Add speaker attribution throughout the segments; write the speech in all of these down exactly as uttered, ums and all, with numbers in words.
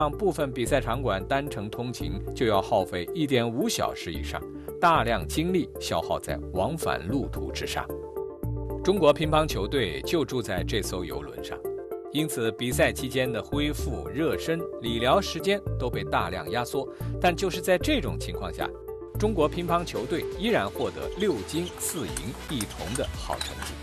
Speaker 1: 部分比赛场馆单程通勤就要耗费一点五小时以上，大量精力消耗在往返路途之上。中国乒乓球队就住在这艘游轮上，因此比赛期间的恢复、热身、理疗时间都被大量压缩。但就是在这种情况下，中国乒乓球队依然获得六金四银一铜的好成绩。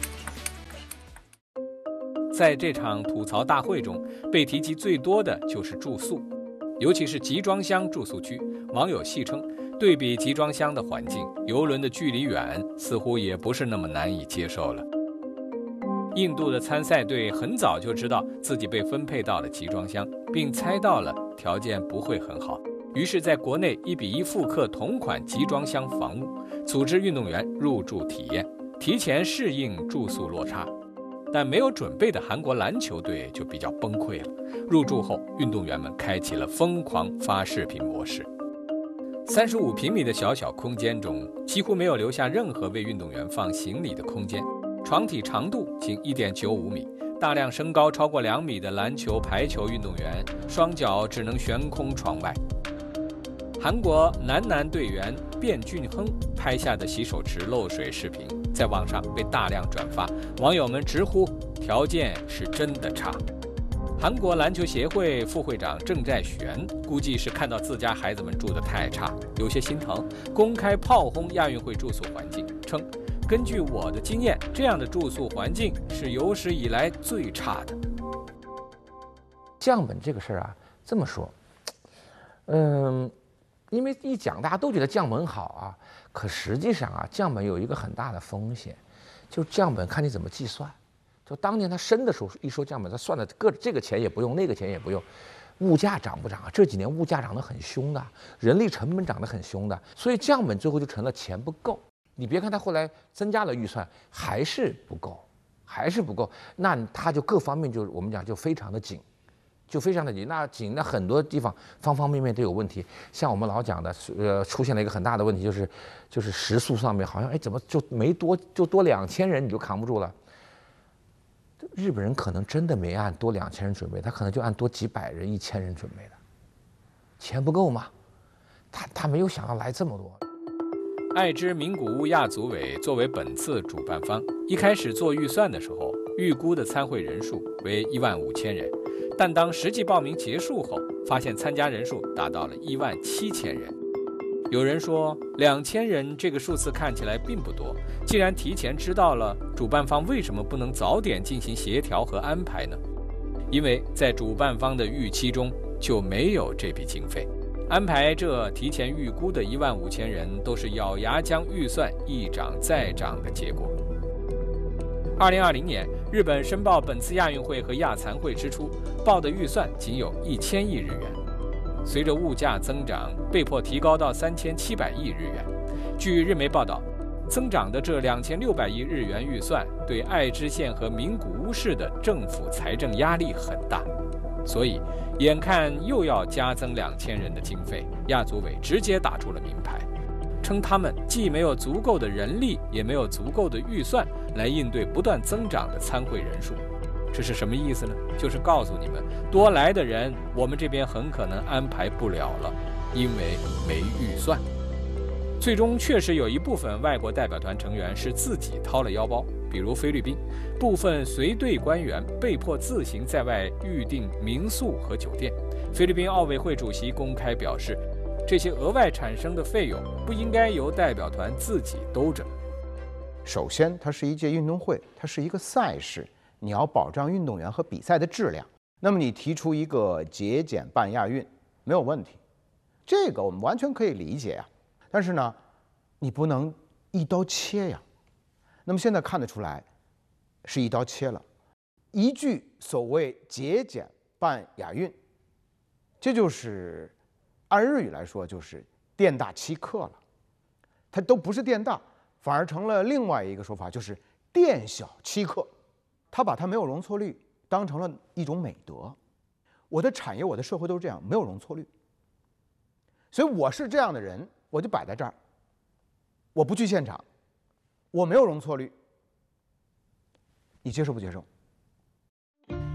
Speaker 1: 在这场吐槽大会中，被提及最多的就是住宿，尤其是集装箱住宿区。网友戏称，对比集装箱的环境，游轮的距离远，似乎也不是那么难以接受了。印度的参赛队很早就知道自己被分配到了集装箱，并猜到了条件不会很好，于是在国内一比一复刻同款集装箱房屋，组织运动员入住体验，提前适应住宿落差。但没有准备的韩国篮球队就比较崩溃了。入住后，运动员们开启了疯狂发视频模式。三十五平米的小小空间中，几乎没有留下任何为运动员放行李的空间。床体长度仅 一点九五米，大量身高超过两米的篮球、排球运动员双脚只能悬空窗外。韩国男篮队员卞俊亨拍下的洗手池漏水视频在网上被大量转发，网友们直呼条件是真的差。韩国篮球协会副会长郑在玄估计是看到自家孩子们住得太差，有些心疼，公开炮轰亚运会住宿环境，称根据我的经验，这样的住宿环境是有史以来最差的。
Speaker 2: 降本这个事儿啊，这么说，嗯，因为一讲大家都觉得降本好啊，可实际上啊，降本有一个很大的风险，就降本看你怎么计算。就当年他升的时候，一说降本，他算的各这个钱也不用，那个钱也不用，物价涨不涨啊？这几年物价涨得很凶的，人力成本涨得很凶的，所以降本最后就成了钱不够。你别看他后来增加了预算，还是不够，还是不够，那他就各方面就我们讲就非常的紧。就非常的紧，那紧，那很多地方方方面面都有问题。像我们老讲的，呃，出现了一个很大的问题，就是就是食宿上面好像哎怎么就没多就多两千人你就扛不住了。日本人可能真的没按多两千人准备，他可能就按多几百人、一千人准备的，钱不够嘛，他他没有想到来这么多。
Speaker 1: 爱知名古屋亚组委作为本次主办方，一开始做预算的时候，预估的参会人数为一万五千人。但当实际报名结束后，发现参加人数达到了一万七千人。有人说，两千人这个数字看起来并不多。既然提前知道了，主办方为什么不能早点进行协调和安排呢？因为在主办方的预期中就没有这笔经费。安排这提前预估的一万五千人，都是咬牙将预算一涨再涨的结果。二零二零年，日本申报本次亚运会和亚残会支出，报的预算仅有一千亿日元。随着物价增长，被迫提高到三千七百亿日元。据日媒报道，增长的这两千六百亿日元预算，对爱知县和名古屋市的政府财政压力很大。所以，眼看又要加增两千人的经费，亚组委直接打出了明牌。称他们既没有足够的人力，也没有足够的预算来应对不断增长的参会人数。这是什么意思呢？就是告诉你们，多来的人我们这边很可能安排不了了，因为没预算。最终确实有一部分外国代表团成员是自己掏了腰包，比如菲律宾，部分随队官员被迫自行在外预订民宿和酒店。菲律宾奥委会主席公开表示，这些额外产生的费用不应该由代表团自己兜着。
Speaker 3: 首先，它是一届运动会，它是一个赛事，你要保障运动员和比赛的质量。那么你提出一个节俭办亚运，没有问题，这个我们完全可以理解呀。但是呢，你不能一刀切呀。那么现在看得出来，是一刀切了。一句所谓节俭办亚运，这就是按日语来说就是店大欺客了。它都不是店大，反而成了另外一个说法，就是店小欺客。他把他没有容错率当成了一种美德。我的产业，我的社会都是这样，没有容错率。所以我是这样的人，我就摆在这儿，我不去现场，我没有容错率，你接受不接受？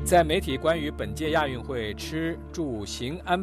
Speaker 1: 在媒体关于本届亚运会吃住行安